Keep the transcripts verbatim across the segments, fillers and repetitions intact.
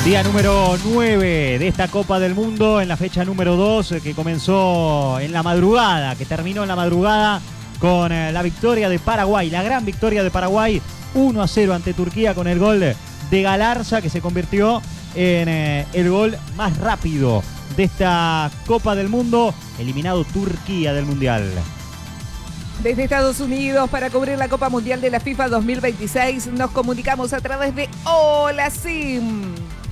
Día número nueve de esta Copa del Mundo, en la fecha número dos, que comenzó en la madrugada, que terminó en la madrugada con la victoria de Paraguay, la gran victoria de Paraguay, uno a cero ante Turquía, con el gol de Galarza, que se convirtió en eh, el gol más rápido de esta Copa del Mundo, eliminado Turquía del Mundial. Desde Estados Unidos, para cubrir la Copa Mundial de la FIFA dos mil veintiséis, nos comunicamos a través de Hola Sim.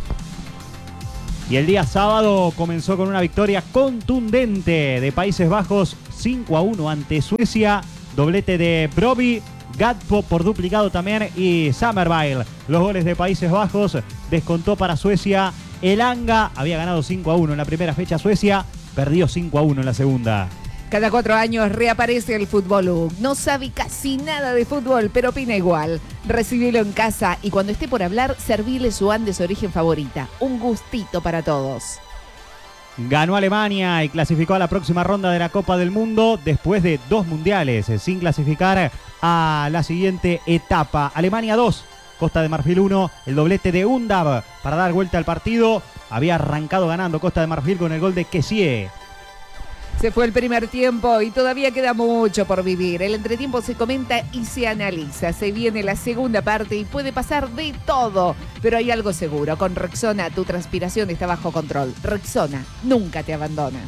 Y el día sábado comenzó con una victoria contundente de Países Bajos, cinco a uno ante Suecia, doblete de Brobbey, Gatpo por duplicado también y Summerville. Los goles de Países Bajos, descontó para Suecia Elanga, había ganado cinco a uno en la primera fecha Suecia, perdió cinco a uno en la segunda. Cada cuatro años reaparece el Fútbol. No sabe casi nada de fútbol, pero opina igual. Recibilo en casa y cuando esté por hablar, servile su Andes Origen favorita. Un gustito para todos. Ganó Alemania y clasificó a la próxima ronda de la Copa del Mundo después de dos mundiales sin clasificar a la siguiente etapa. Alemania dos, Costa de Marfil uno, el doblete de Undab para dar vuelta al partido. Había arrancado ganando Costa de Marfil con el gol de Kessie. Se fue el primer tiempo y todavía queda mucho por vivir. El entretiempo se comenta y se analiza. Se viene la segunda parte y puede pasar de todo. Pero hay algo seguro. Con Rexona tu transpiración está bajo control. Rexona nunca te abandona.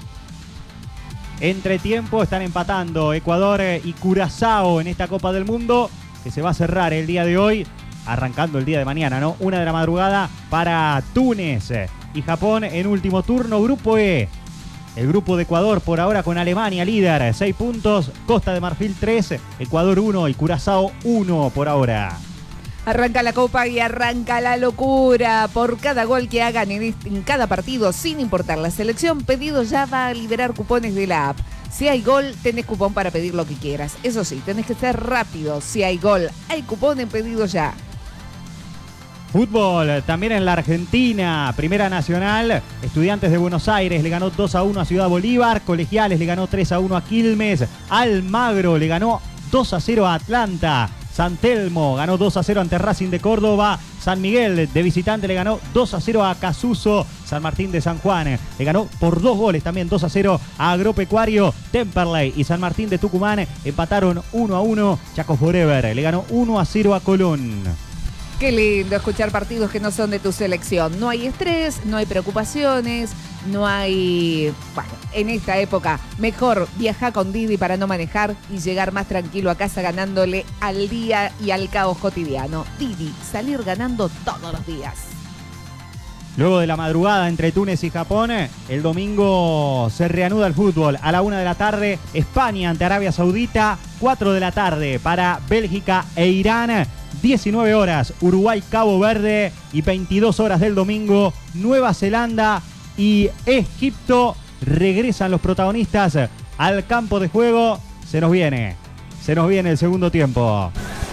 Entretiempo están empatando Ecuador y Curazao en esta Copa del Mundo, que se va a cerrar el día de hoy, arrancando el día de mañana, ¿no? Una de la madrugada para Túnez y Japón en último turno. Grupo E. El grupo de Ecuador por ahora con Alemania líder, seis puntos, Costa de Marfil tres, Ecuador uno y Curazao uno por ahora. Arranca la Copa y arranca la locura. Por cada gol que hagan en, este, en cada partido, sin importar la selección, Pedido Ya va a liberar cupones de la app. Si hay gol, tenés cupón para pedir lo que quieras. Eso sí, tenés que ser rápido. Si hay gol, hay cupón en Pedido Ya. Fútbol, también en la Argentina, Primera Nacional, Estudiantes de Buenos Aires le ganó dos a uno a Ciudad Bolívar, Colegiales le ganó tres a uno a Quilmes, Almagro le ganó dos a cero a Atlanta, San Telmo ganó dos a cero ante Racing de Córdoba, San Miguel de visitante le ganó dos a cero a Casuso, San Martín de San Juan le ganó por dos goles también dos a cero a Agropecuario, Temperley y San Martín de Tucumán empataron uno a uno, Chaco Forever le ganó uno a cero a Colón. Qué lindo escuchar partidos que no son de tu selección. No hay estrés, no hay preocupaciones, no hay... Bueno, en esta época, mejor viajar con Didi para no manejar y llegar más tranquilo a casa ganándole al día y al caos cotidiano. Didi, salir ganando todos los días. Luego de la madrugada entre Túnez y Japón, el domingo se reanuda el fútbol. A la una de la tarde, España ante Arabia Saudita. cuatro de la tarde para Bélgica e Irán. diecinueve horas, Uruguay, Cabo Verde. Y veintidós horas del domingo, Nueva Zelanda y Egipto. Regresan los protagonistas al campo de juego. Se nos viene, se nos viene el segundo tiempo.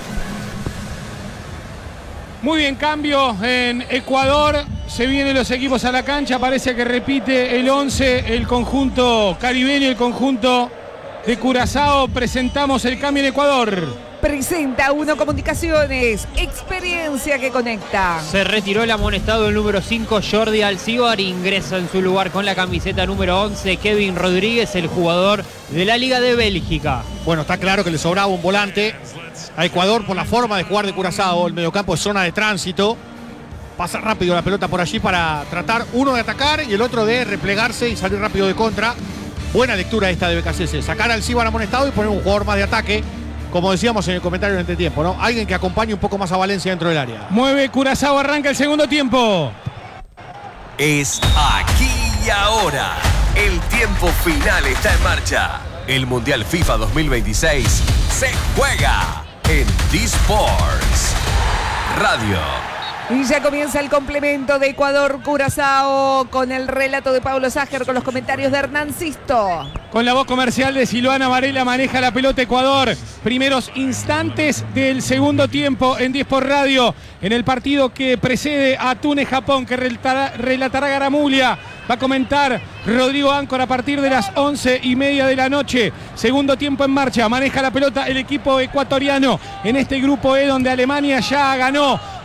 Muy bien, cambio en Ecuador. Se vienen los equipos a la cancha. Parece que repite el once, el conjunto caribeño, el conjunto de Curazao. Presentamos el cambio en Ecuador. Presenta Uno Comunicaciones, experiencia que conecta. Se retiró el amonestado el número cinco, Jordi Alcibar. Ingresa en su lugar con la camiseta número once, Kevin Rodríguez, el jugador de la Liga de Bélgica. Bueno, está claro que le sobraba un volante a Ecuador por la forma de jugar de Curazao. El mediocampo es zona de tránsito. Pasa rápido la pelota por allí para tratar uno de atacar y el otro de replegarse y salir rápido de contra. Buena lectura esta de B K C S. Sacar al Alcibar amonestado y poner un jugador más de ataque. Como decíamos en el comentario en entretiempo, ¿no? Alguien que acompañe un poco más a Valencia dentro del área. Mueve Curazao, arranca el segundo tiempo. Es aquí y ahora. El tiempo final está en marcha. El Mundial FIFA dos mil veintiséis se juega en D-Sports Radio. Y ya comienza el complemento de Ecuador-Curazao con el relato de Pablo Ságer, con los comentarios de Hernán Sisto. Con la voz comercial de Silvana Varela maneja la pelota Ecuador. Primeros instantes del segundo tiempo en D-Sports Radio. En el partido que precede a Túnez-Japón, que relatará, relatará Garamulia. Va a comentar Rodrigo Áncora a partir de las once y media de la noche. Segundo tiempo en marcha. Maneja la pelota el equipo ecuatoriano en este grupo E, donde Alemania ya ganó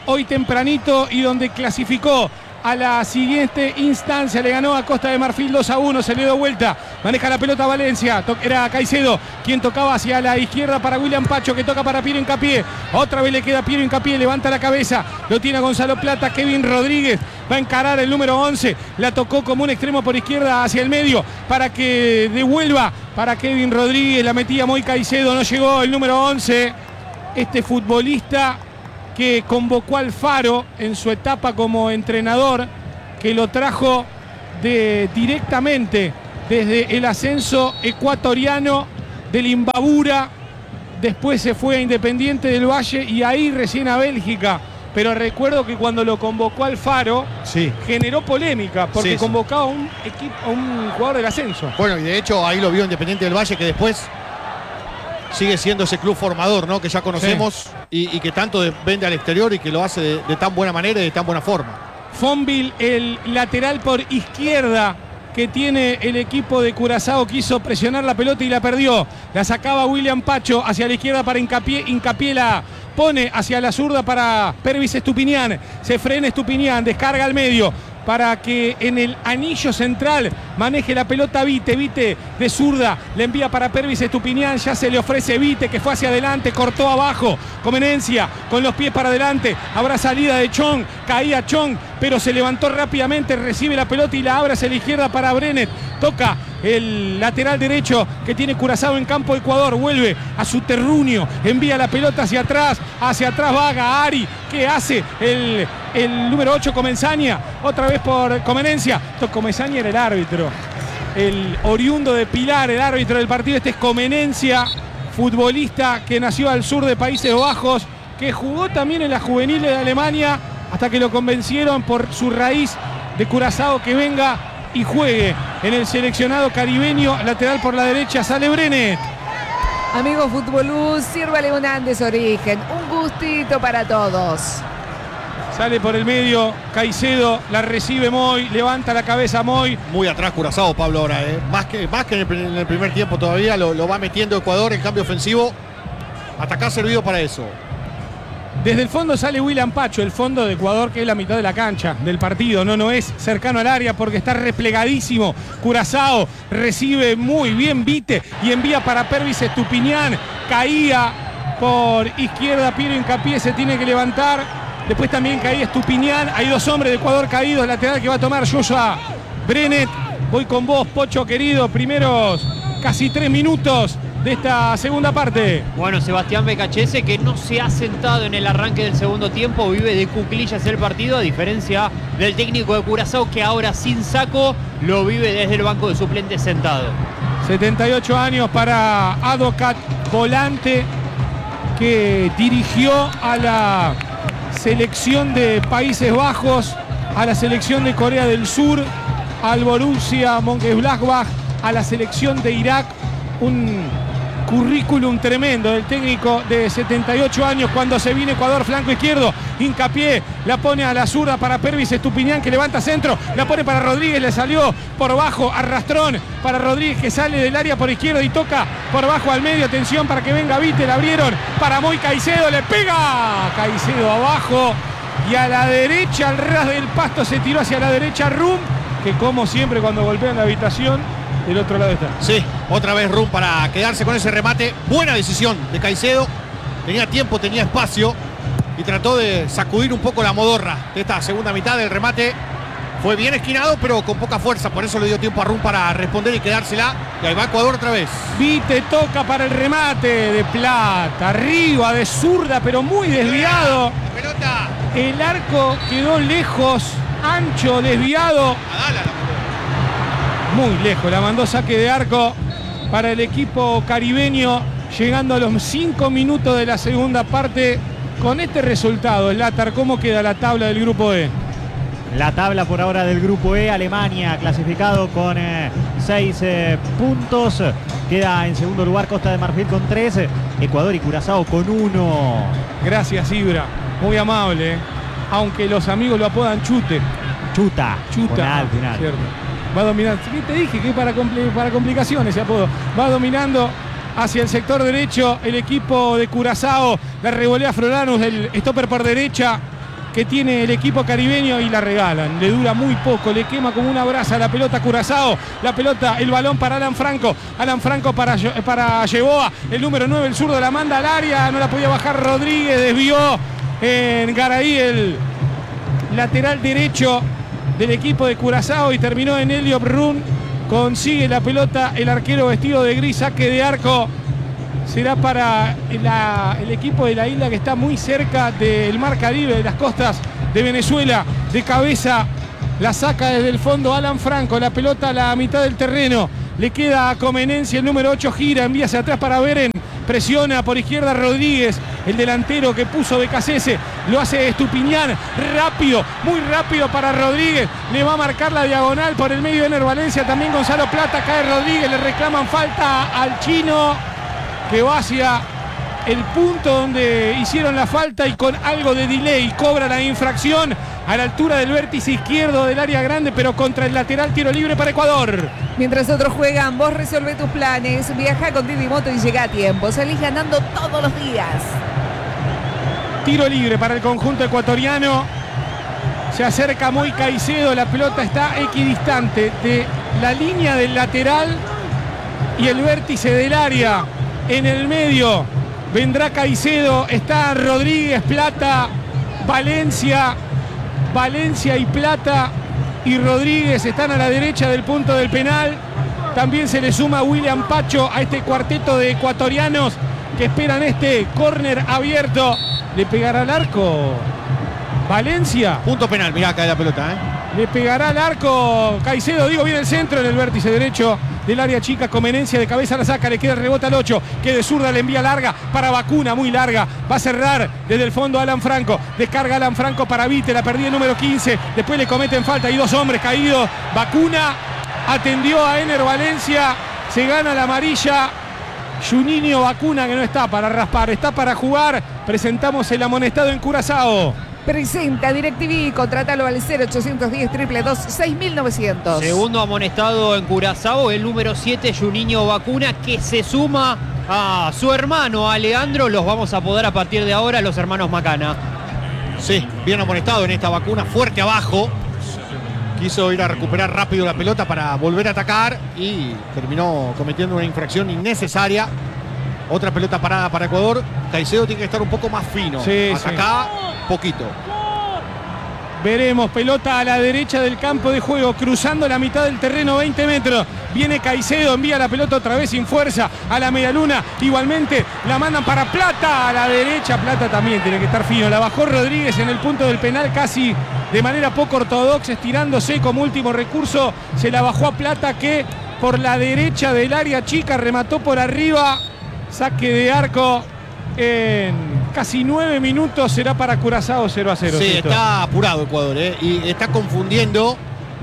hoy tempranito y donde clasificó a la siguiente instancia. Le ganó a Costa de Marfil dos a uno, se le dio vuelta, maneja la pelota Valencia, era Caicedo quien tocaba hacia la izquierda para William Pacho, que toca para Piero Hincapié, otra vez le queda Piero Hincapié, levanta la cabeza, lo tiene a Gonzalo Plata, Kevin Rodríguez va a encarar el número once, la tocó como un extremo por izquierda hacia el medio para que devuelva para Kevin Rodríguez, la metía muy Caicedo, no llegó el número once, este futbolista que convocó al Faro en su etapa como entrenador, que lo trajo de, directamente desde el ascenso ecuatoriano del Imbabura, después se fue a Independiente del Valle y ahí recién a Bélgica. Pero recuerdo que cuando lo convocó al Faro, sí, generó polémica, porque sí, sí. convocaba a un, equipo, a un jugador del ascenso. Bueno, y de hecho ahí lo vio Independiente del Valle, que después sigue siendo ese club formador, ¿no? Que ya conocemos, sí, y, y que tanto de, vende al exterior y que lo hace de, de tan buena manera y de tan buena forma. Fonville, el lateral por izquierda que tiene el equipo de Curazao, quiso presionar la pelota y la perdió. La sacaba William Pacho hacia la izquierda para Hincapié. Hincapié la pone hacia la zurda para Pervis Estupiñán. Se frena Estupiñán, descarga al medio para que en el anillo central maneje la pelota Vite, Vite de zurda, le envía para Pervis Estupiñán, ya se le ofrece Vite, que fue hacia adelante, cortó abajo, Comenencia con los pies para adelante, habrá salida de Chong, caía Chong, pero se levantó rápidamente, recibe la pelota y la abre hacia la izquierda para Brenet, toca el lateral derecho que tiene Curazao en campo Ecuador, vuelve a su terruño, envía la pelota hacia atrás, hacia atrás vaga Ari, que hace el, el número ocho Comenzaña, otra vez por Comenencia, Comenzaña era el árbitro, el oriundo de Pilar, el árbitro del partido, este es Comenencia, futbolista que nació al sur de Países Bajos, que jugó también en las juveniles de Alemania, hasta que lo convencieron por su raíz de Curazao que venga y juegue en el seleccionado caribeño. Lateral por la derecha, sale Brenet. Amigo Futbolús, sírvale un Andes Origen, un gustito para todos. Sale por el medio, Caicedo, la recibe Moy, levanta la cabeza Moy. Muy atrás Curazao, Pablo, ahora, ¿eh? Más que, más que en, el, en el primer tiempo todavía, lo, lo va metiendo Ecuador en cambio ofensivo. Hasta acá ha servido para eso. Desde el fondo sale William Pacho, el fondo de Ecuador, que es la mitad de la cancha del partido. No, no es cercano al área porque está replegadísimo. Curazao recibe muy bien Vite y envía para Pervis Estupiñán. Caía por izquierda, Piero Hincapié se tiene que levantar. Después también caía Estupiñán. Hay dos hombres de Ecuador caídos. Lateral que va a tomar Joshua Brenet. Voy con vos, Pocho querido. Primeros casi tres minutos de esta segunda parte. Bueno, Sebastián Becachese, que no se ha sentado en el arranque del segundo tiempo, vive de cuclillas el partido, a diferencia del técnico de Curazao, que ahora sin saco lo vive desde el banco de suplentes sentado. setenta y ocho años para Adokat, volante que dirigió a la selección de Países Bajos, a la selección de Corea del Sur, al Borussia Mönchengladbach, a la selección de Irak. Un currículum tremendo del técnico de setenta y ocho años. Cuando se viene Ecuador, flanco izquierdo, Hincapié la pone a la zurda para Pervis Estupiñán, que levanta centro, la pone para Rodríguez, le salió por bajo, arrastrón para Rodríguez, que sale del área por izquierda y toca por bajo al medio. Atención para que venga Vite, la abrieron para Moy Caicedo, le pega Caicedo abajo y a la derecha, al ras del pasto, se tiró hacia la derecha Rum, que como siempre cuando golpean la habitación, del otro lado está. Sí, otra vez Rum para quedarse con ese remate. Buena decisión de Caicedo. Tenía tiempo, tenía espacio y trató de sacudir un poco la modorra de esta segunda mitad del remate. Fue bien esquinado, pero con poca fuerza. Por eso le dio tiempo a Rum para responder y quedársela. Y ahí va Ecuador otra vez. Vite toca para el remate de Plata. Arriba, de zurda, pero muy desviado. La pelota. El arco quedó lejos, ancho, desviado. Adala la Muy lejos, la mandó saque de arco para el equipo caribeño, llegando a los cinco minutos de la segunda parte. Con este resultado, Latar, ¿cómo queda la tabla del grupo E? La tabla por ahora del grupo E, Alemania clasificado con eh, seis eh, puntos. Queda en segundo lugar Costa de Marfil con tres, Ecuador y Curazao con uno. Gracias, Ibra, muy amable, ¿eh? Aunque los amigos lo apodan Chute. Chuta, Chuta, con A al final. Cierto. Va dominando, ¿qué te dije? Que para, compl para complicaciones ese apodo. Va dominando hacia el sector derecho el equipo de Curazao. La revolea Frolanus, el stopper por derecha. que tiene el equipo caribeño y la regalan. Le dura muy poco, le quema como una brasa la pelota a Curazao. La pelota, el balón para Alan Franco. Alan Franco para, para Yeboa. El número nueve, el zurdo, la manda al área. No la podía bajar Rodríguez, desvió en Garay el lateral derecho del equipo de Curazao y terminó en Elliot Run. Consigue la pelota el arquero vestido de gris, saque de arco. Será para la, el equipo de la isla que está muy cerca del mar Caribe, de las costas de Venezuela. De cabeza la saca desde el fondo Alan Franco, la pelota a la mitad del terreno. Le queda a Comenencia, el número ocho gira, envía hacia atrás para Beren. Presiona por izquierda Rodríguez, el delantero que puso Becasese. Lo hace Estupiñán, rápido, muy rápido para Rodríguez. Le va a marcar la diagonal por el medio de Ener Valencia. También Gonzalo Plata, cae Rodríguez, le reclaman falta al chino, que va hacia el punto donde hicieron la falta y con algo de delay cobra la infracción a la altura del vértice izquierdo del área grande, pero contra el lateral. Tiro libre para Ecuador. Mientras otros juegan, vos resolvé tus planes. Viaja con Didi Moto y llega a tiempo. Salís ganando todos los días. Tiro libre para el conjunto ecuatoriano. Se acerca muy Caicedo. La pelota está equidistante de la línea del lateral y el vértice del área. En el medio vendrá Caicedo. Está Rodríguez, Plata, Valencia. Valencia y Plata y Rodríguez están a la derecha del punto del penal. También se le suma William Pacho a este cuarteto de ecuatorianos que esperan este córner abierto. ¿Le pegará al arco Valencia? Punto penal, mirá, cae la pelota, ¿eh? Le pegará al arco Caicedo, digo, viene el centro en el vértice derecho del área chica. Comenencia de cabeza la saca, le queda el rebote al ocho, que de zurda le envía larga para Vacuna, muy larga. Va a cerrar desde el fondo Alan Franco. Descarga Alan Franco para Vite, la perdí el número quince. Después le cometen falta, hay dos hombres caídos. Vacuna atendió a Ener Valencia, se gana la amarilla. Juninho Vacuna, que no está para raspar, está para jugar. Presentamos el amonestado en Curazao. Presenta DirecTV, contrátalo al cero ochocientos diez, dos dos dos, seis mil novecientos. Segundo amonestado en Curazao, el número siete, Juninho Vacuna, que se suma a su hermano, a Leandro. Los vamos a apodar a partir de ahora los hermanos Macana. Sí, bien amonestado en esta Vacuna, fuerte abajo. Quiso ir a recuperar rápido la pelota para volver a atacar y terminó cometiendo una infracción innecesaria. Otra pelota parada para Ecuador. Caicedo tiene que estar un poco más fino. Sí, Hasta sí. acá, poquito. Veremos, pelota a la derecha del campo de juego, cruzando la mitad del terreno, veinte metros. Viene Caicedo, envía la pelota otra vez sin fuerza a la medialuna. Igualmente la mandan para Plata, a la derecha. Plata también tiene que estar fino. La bajó Rodríguez en el punto del penal, casi de manera poco ortodoxa, estirándose como último recurso. Se la bajó a Plata, que por la derecha del área chica remató por arriba. Saque de arco en casi nueve minutos. Será para Curazao, cero a cero. Sí, Tito. está apurado Ecuador, ¿eh? Y está confundiendo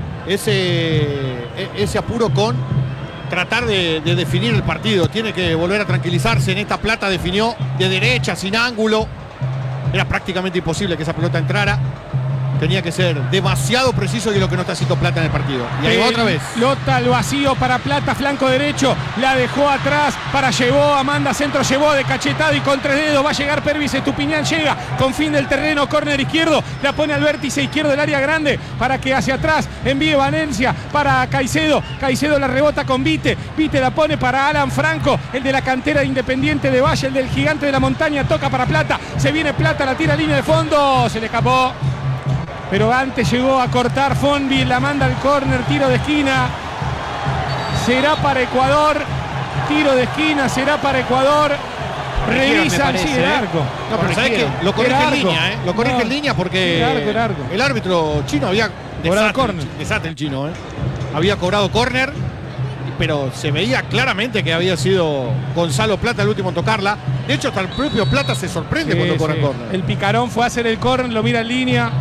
ese, ese apuro con tratar de, de definir el partido. Tiene que volver a tranquilizarse. En esta Plata definió de derecha, sin ángulo. Era prácticamente imposible que esa pelota entrara. Tenía que ser demasiado preciso, y lo que no está haciendo Plata en el partido. Y ahí va otra vez. Pelota al vacío para Plata, flanco derecho. La dejó atrás para Yeboa. Manda centro Yeboa de cachetada y con tres dedos. Va a llegar Pervis Estupiñán. Llega con fin del terreno. Córner izquierdo. La pone al vértice izquierdo del área grande para que hacia atrás envíe Valencia para Caicedo. Caicedo la rebota con Vite. Vite la pone para Alan Franco, el de la cantera de Independiente de Valle, el del gigante de la montaña. Toca para Plata. Se viene Plata, la tira a línea de fondo. Se le escapó. Pero antes llegó a cortar Fonvi, la manda al córner, tiro de esquina. Será para Ecuador. Tiro de esquina, será para Ecuador. Revisan, sí, el arco. No, pero sabés que lo corrige Era en arco. línea, ¿eh? Lo corrige No. en línea porque Era arco, era arco. el árbitro chino había Cobrado desate, córner. desate el chino, ¿eh? Había cobrado córner, pero se veía claramente que había sido Gonzalo Plata el último en tocarla. De hecho, hasta el propio Plata se sorprende Sí, cuando cobra sí. córner. El picarón fue a hacer el córner, lo mira en línea.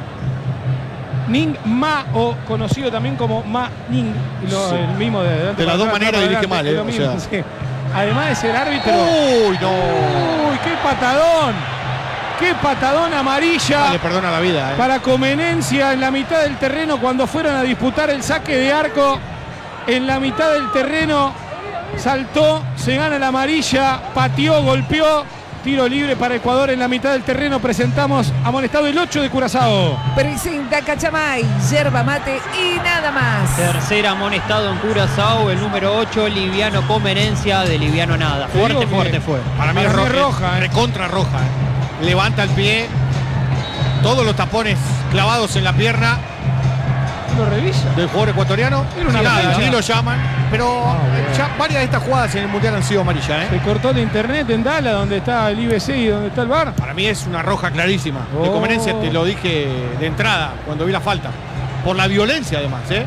Ning Ma, o conocido también como Ma Ning, lo, Sí. el mismo de adelante De las para dos atrás, maneras para dirige adelante, mal, es ¿eh? lo O mismo, sea. sí. Además de ser árbitro. Uy, no. Uy, qué patadón. Qué patadón amarilla. No le perdona la vida, ¿eh? Para Comenencia en la mitad del terreno cuando fueron a disputar el saque de arco. En la mitad del terreno saltó, se gana la amarilla, pateó, golpeó Tiro libre para Ecuador en la mitad del terreno. Presentamos amonestado el ocho de Curazao. Presenta Cachamay, yerba mate y nada más. Tercer amonestado en Curazao, el número ocho, Liviano Comenencia, de Liviano nada. Fuerte, fuerte fue. Para mí Para es mí roja, es roja, eh. recontra roja. eh. Levanta el pie, todos los tapones clavados en la pierna ¿Lo revisa? del jugador ecuatoriano. Era una Sí, amarilla. sí lo llaman, pero Ah, bueno. ya varias de estas jugadas en el Mundial han sido amarillas. Se ¿eh? cortó el internet en Dallas, donde está el I B C y donde está el V A R. Para mí es una roja clarísima. De Oh. Comenencia te lo dije de entrada cuando vi la falta. Por la violencia además, ¿eh?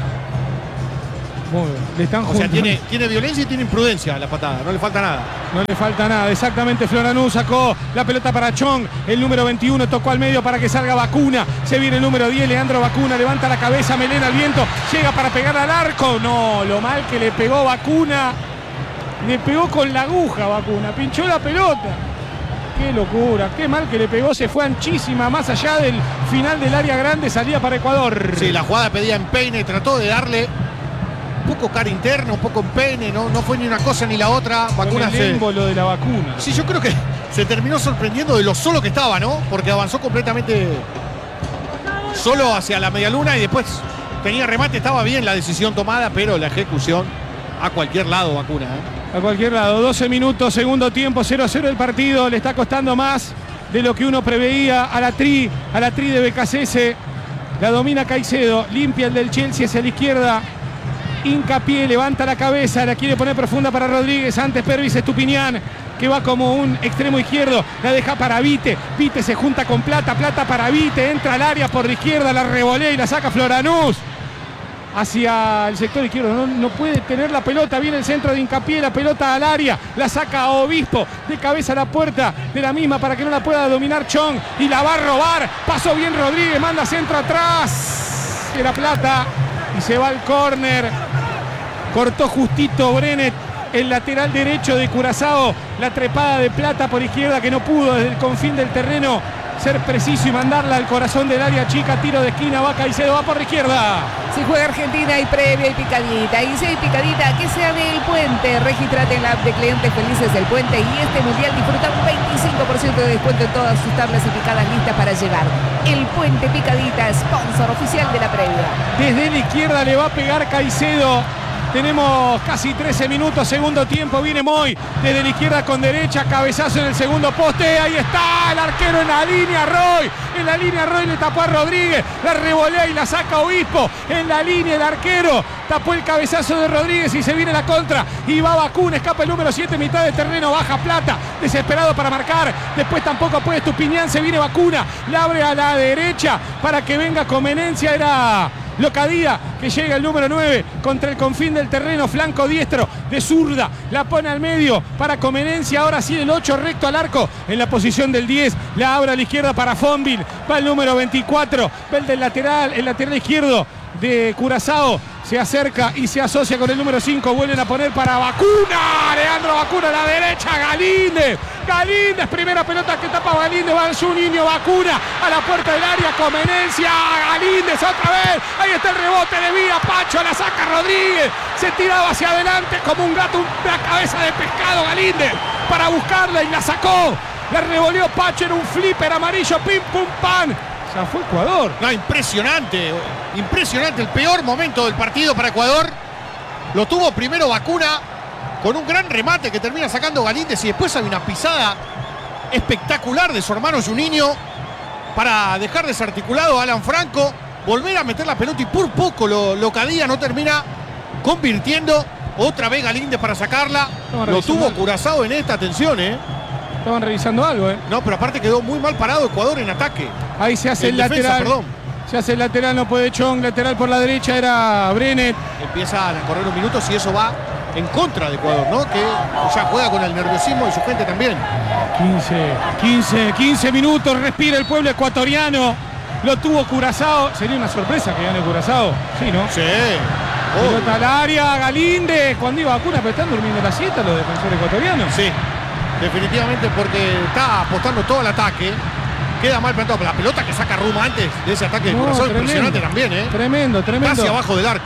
Muy bien. Le están O sea, juntando. tiene, tiene violencia y tiene imprudencia la patada, no le falta nada. No le falta nada, exactamente. Floranú sacó la pelota para Chong, el número veintiuno tocó al medio para que salga Vacuna. Se viene el número diez, Leandro Vacuna, levanta la cabeza, melena al viento, llega para pegar al arco. No, lo mal que le pegó Vacuna. Le pegó con la aguja Vacuna, pinchó la pelota. Qué locura, qué mal que le pegó, se fue anchísima, más allá del final del área grande, salía para Ecuador. Sí, la jugada pedía empeine, trató de darle un poco cara interna, un poco empeine, no, no fue ni una cosa ni la otra. Con Vacuna el se... émbolo de la Vacuna. Sí, yo creo que se terminó sorprendiendo de lo solo que estaba, ¿no? Porque avanzó completamente solo hacia la medialuna y después tenía remate, estaba bien la decisión tomada, pero la ejecución a cualquier lado, Vacuna, ¿eh? A cualquier lado, doce minutos, segundo tiempo, cero a cero el partido, le está costando más de lo que uno preveía a la Tri, a la Tri de B K C S. La domina Caicedo, limpia el del Chelsea hacia la izquierda. Hincapié, levanta la cabeza, la quiere poner profunda para Rodríguez, antes Pervis Estupiñán, que va como un extremo izquierdo, la deja para Vite, Vite se junta con Plata, Plata para Vite, entra al área por la izquierda, la revolea y la saca Floranús hacia el sector izquierdo, no, no puede tener la pelota, viene el centro de Hincapié, la pelota al área, la saca a Obispo, de cabeza a la puerta de la misma para que no la pueda dominar Chong y la va a robar, pasó bien Rodríguez, manda centro atrás, era Plata y se va al córner. Cortó justito Brenet, el lateral derecho de Curazao. La trepada de Plata por izquierda que no pudo desde el confín del terreno ser preciso y mandarla al corazón del área chica. Tiro de esquina, va Caicedo, va por la izquierda. Si juega Argentina hay previa y picadita. Y si hay picadita, que sea del Puente. Regístrate en la app de Clientes Felices del Puente y este mundial disfruta un veinticinco por ciento de descuento en todas sus tablas y picadas listas para llevar. El Puente Picadita, sponsor oficial de la previa. Desde la izquierda le va a pegar Caicedo. Tenemos casi trece minutos, segundo tiempo, viene Moy desde la izquierda con derecha, cabezazo en el segundo poste, ahí está el arquero en la línea, Roy, en la línea Roy le tapó a Rodríguez, la revolea y la saca Obispo, en la línea el arquero, tapó el cabezazo de Rodríguez y se viene la contra, y va Vacuna, escapa el número siete, mitad de terreno, baja Plata, desesperado para marcar, después tampoco puede Estupiñán, se viene Vacuna, la abre a la derecha para que venga Comenencia, era Locadía, que llega el número nueve contra el confín del terreno, flanco diestro de zurda, la pone al medio para Comenencia, ahora sí el ocho recto al arco en la posición del diez, la abre a la izquierda para Fonville, va el número veinticuatro, va el del lateral, el lateral izquierdo de Curazao, se acerca y se asocia con el número cinco, vuelven a poner para Vacuna, Leandro Vacuna a la derecha, Galíndez, Galíndez, primera pelota que tapa Galíndez, va su niño Vacuna a la puerta del área, Comenencia, Galíndez otra vez, ahí está el rebote de Vía, Pacho la saca Rodríguez, se tiraba hacia adelante como un gato, una cabeza de pescado Galíndez para buscarla y la sacó, la revoleó Pacho en un flipper amarillo, pim pum pan. Ya fue Ecuador. No, impresionante, impresionante. El peor momento del partido para Ecuador lo tuvo primero Vacuna con un gran remate que termina sacando Galíndez y después hay una pisada espectacular de su hermano Juninho para dejar desarticulado a Alan Franco, volver a meter la pelota y por poco lo, Locadía no termina convirtiendo. Otra vez Galíndez para sacarla. Lo tuvo Curazao en esta atención, ¿eh? Estaban revisando algo, ¿eh? No, pero aparte quedó muy mal parado Ecuador en ataque. Ahí se hace En el defensa, lateral. perdón. Se hace el lateral, no puede Chong. Lateral por la derecha era Brenet. Empieza a correr los minutos y eso va en contra de Ecuador, ¿no? Que ya juega con el nerviosismo y su gente también. quince, quince, quince minutos. Respira el pueblo ecuatoriano. Lo tuvo Curazao. Sería una sorpresa que gane Curazao. Sí, ¿no? Sí. Pelota al área, Galíndez. Cuando iba Vacuna, pero están durmiendo la siesta los defensores ecuatorianos. Sí. Definitivamente porque está apostando todo el ataque. Queda mal plantado. La pelota que saca Ruma antes de ese ataque de No, Curazao, tremendo, impresionante también, ¿eh? Tremendo, tremendo. Casi abajo del arco.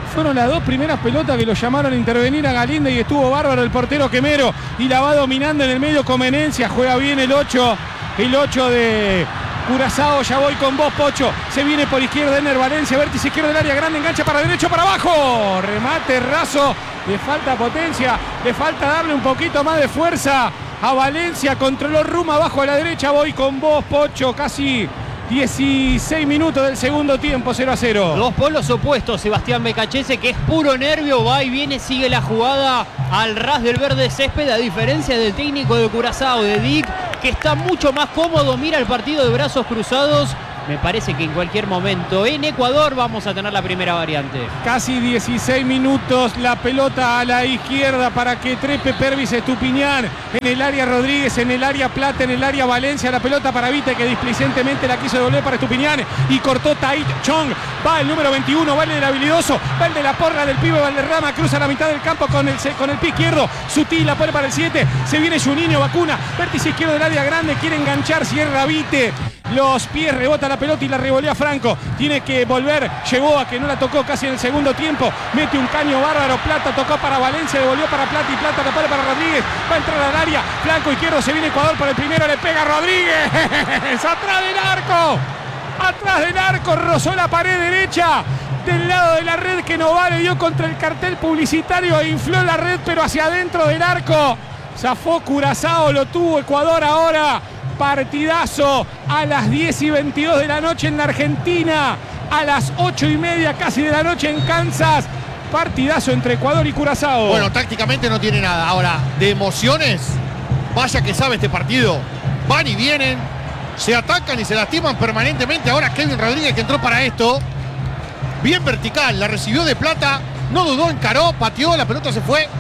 Fueron las dos primeras pelotas que lo llamaron a intervenir a Galíndez y estuvo bárbaro el portero Quemero y la va dominando en el medio Comenencia. Juega bien el ocho, el ocho de Curazao. Ya voy con vos, Pocho. Se viene por izquierda Ener Valencia, vértice izquierdo del área grande, engancha para derecho, para abajo. Remate raso. Le falta potencia, le falta darle un poquito más de fuerza a Valencia. Controló Ruma abajo a la derecha. Voy con vos, Pocho. Casi dieciséis minutos del segundo tiempo, cero a cero. Dos polos opuestos, Sebastián Becachese, que es puro nervio, va y viene, sigue la jugada al ras del verde césped, a diferencia del técnico de Curazao, de Dick, que está mucho más cómodo, mira el partido de brazos cruzados. Me parece que en cualquier momento en Ecuador vamos a tener la primera variante. Casi dieciséis minutos, la pelota a la izquierda para que trepe Pervis Estupiñán. En el área Rodríguez, en el área Plata, en el área Valencia. La pelota para Vite, que displicentemente la quiso devolver para Estupiñán. Y cortó Tait Chong. Va el número veintiuno, va el del habilidoso. Va el de la porra del pibe Valderrama. Cruza la mitad del campo con el, con el pie izquierdo. Sutil la pone para el siete. Se viene Juninho Vacuna. Vértice izquierdo del área grande. Quiere enganchar, cierra Vite. Los pies, rebota la pelota y la revolea Franco. Tiene que volver. Llegó a que no la tocó casi en el segundo tiempo. Mete un caño bárbaro. Plata tocó para Valencia. Devolvió para Plata y Plata la pone para Rodríguez. Va a entrar al área. Flanco izquierdo. Se viene Ecuador por el primero. Le pega Rodríguez. Atrás del arco. Atrás del arco. Rozó la pared derecha del lado de la red, que no vale. Dio contra el cartel publicitario e infló la red, pero hacia adentro del arco. Zafó Curazao. Lo tuvo Ecuador ahora. Partidazo a las diez y veintidós de la noche en la Argentina, a las ocho y media casi de la noche en Kansas. Partidazo entre Ecuador y Curazao. Bueno, tácticamente no tiene nada. Ahora, de emociones, vaya que sabe este partido. Van y vienen, se atacan y se lastiman permanentemente. Ahora Kevin Rodríguez, que entró para esto, bien vertical, la recibió de Plata, no dudó, encaró, pateó, la pelota se fue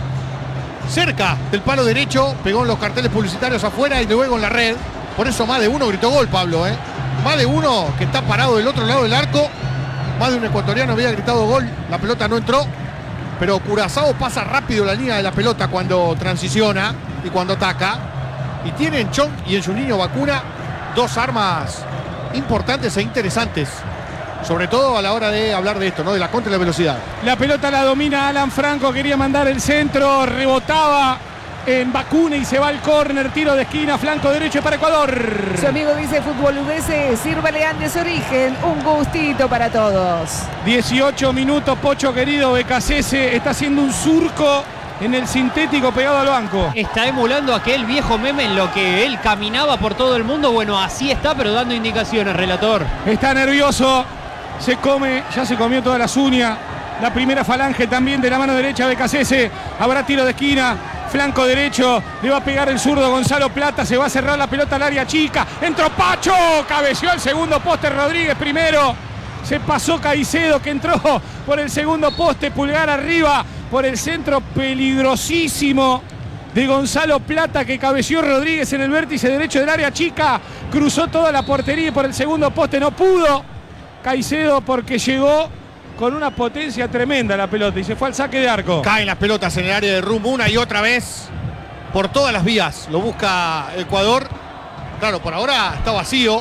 cerca del palo derecho, pegó en los carteles publicitarios afuera y luego en la red. Por eso más de uno gritó gol, Pablo, ¿eh? Más de uno que está parado del otro lado del arco. Más de un ecuatoriano había gritado gol. La pelota no entró. Pero Curazao pasa rápido la línea de la pelota cuando transiciona y cuando ataca. Y tiene en Chong y en Juninho Vacuna dos armas importantes e interesantes. Sobre todo a la hora de hablar de esto, ¿no? De la contra y la velocidad. La pelota la domina Alan Franco. Quería mandar el centro. Rebotaba en Vacuna y se va al córner, tiro de esquina, flanco derecho para Ecuador. Su amigo dice Fútbol U D C, sírvale Andes Origen, un gustito para todos. dieciocho minutos, Pocho querido, Becachese está haciendo un surco en el sintético pegado al banco. Está emulando aquel viejo meme en lo que él caminaba por todo el mundo. Bueno, así está, pero dando indicaciones, relator. Está nervioso, se come, ya se comió todas las uñas. La primera falange también de la mano derecha de Becachese. Habrá tiro de esquina. Flanco derecho, le va a pegar el zurdo Gonzalo Plata, se va a cerrar la pelota al área chica, entró Pacho, cabeció el segundo poste Rodríguez primero, se pasó Caicedo que entró por el segundo poste, pulgar arriba, por el centro peligrosísimo de Gonzalo Plata que cabeció Rodríguez en el vértice derecho del área chica, cruzó toda la portería y por el segundo poste no pudo, Caicedo porque llegó con una potencia tremenda la pelota y se fue al saque de arco. Caen las pelotas en el área de rumbo una y otra vez por todas las vías. Lo busca Ecuador. Claro, por ahora está vacío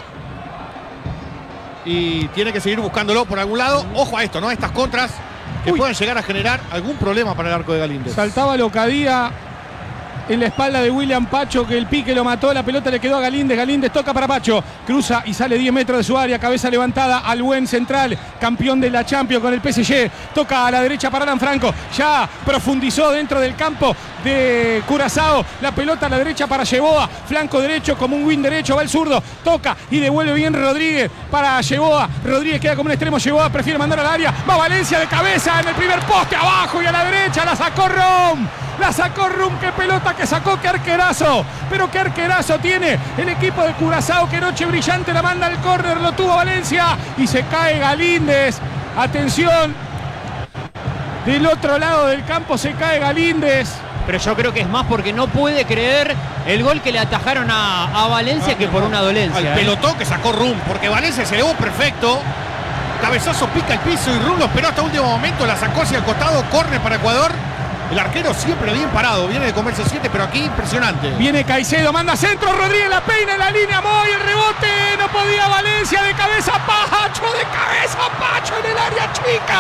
y tiene que seguir buscándolo por algún lado. Ojo a esto, ¿no? Estas contras que Uy. pueden llegar a generar algún problema para el arco de Galíndez. Saltaba Locadía en la espalda de William Pacho, que el pique lo mató, la pelota le quedó a Galíndez, Galíndez toca para Pacho, cruza y sale diez metros de su área, cabeza levantada al buen central, campeón de la Champions con el P S G, toca a la derecha para Alan Franco, ya profundizó dentro del campo de Curazao, la pelota a la derecha para Yeboa, flanco derecho como un win derecho, va el zurdo, toca y devuelve bien Rodríguez para Yeboa, Rodríguez queda como un extremo, Yeboa prefiere mandar al área, va Valencia de cabeza en el primer poste, abajo y a la derecha, la sacó Rom. La sacó Rum, qué pelota que sacó, qué arquerazo. Pero qué arquerazo tiene el equipo de Curazao, qué noche brillante, la manda al córner, lo tuvo Valencia y se cae Galíndez. Atención, del otro lado del campo se cae Galíndez. Pero yo creo que es más porque no puede creer el gol que le atajaron a, a Valencia ah, que por una dolencia. Al ¿eh? pelotón que sacó Rum, porque Valencia se llevó perfecto. Cabezazo pica el piso y Rum lo esperó hasta último momento, la sacó hacia el costado, córner para Ecuador. El arquero siempre bien parado, viene de comerse siete, pero aquí impresionante. Viene Caicedo, manda centro, Rodríguez la peina en la línea, Moy, el rebote, no podía Valencia, de cabeza Pacho, de cabeza Pacho en el área chica,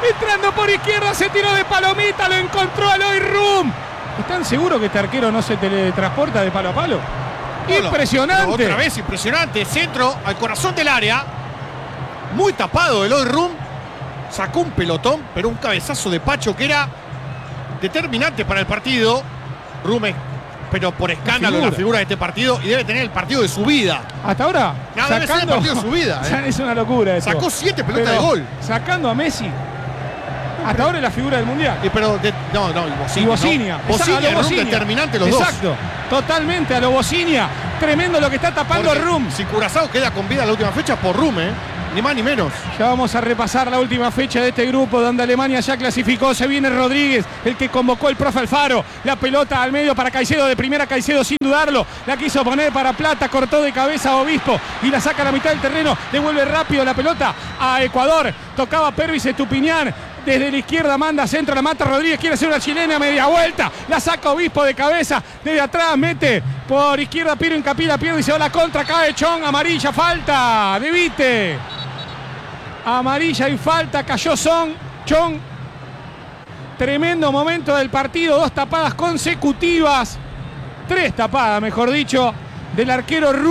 Entrando por izquierda, se tiró de palomita, lo encontró Aloy Rum. ¿Están seguros que este arquero no se teletransporta de palo a palo? Bueno, Impresionante. Otra vez impresionante. Centro al corazón del área. Muy tapado el Aloy Rum. Sacó un pelotón, pero un cabezazo de Pacho que era determinante para el partido. Rum es, pero por escándalo, figura. la figura de este partido y debe tener el partido de su vida. Hasta ahora, No, debe ser el partido de su vida, ¿eh? Es una locura esto. Sacó siete pelotas Pero de gol. Sacando a Messi. Hasta ahora es la figura del Mundial. Y pero de- no, no, y Bocinia. Y Bocinia. ¿no? Exacto, Bocinia, a lo Rum Bocinia. determinante los Exacto. Totalmente a lo Bocinia. Tremendo lo que está dos. tapando Porque Rum. Si Curazao queda con vida en la última fecha por Rum, ¿eh? Ni más ni menos. Ya vamos a repasar la última fecha de este grupo donde Alemania ya clasificó. Se viene Rodríguez, el que convocó el profe Alfaro. La pelota al medio para Caicedo, de primera Caicedo sin dudarlo. La quiso poner para Plata, cortó de cabeza a Obispo y la saca a la mitad del terreno. Devuelve rápido la pelota a Ecuador. Tocaba Pervis Estupiñán. Desde la izquierda manda centro, la mata Rodríguez, quiere hacer una chilena, media vuelta, la saca Obispo de cabeza, desde atrás mete por izquierda Piro Hincapié, la pierde y se va a la contra, cae Chong, amarilla, falta, de Vite. Amarilla y falta, cayó Son, Chong. Tremendo momento del partido, dos tapadas consecutivas, tres tapadas, mejor dicho, del arquero Ru.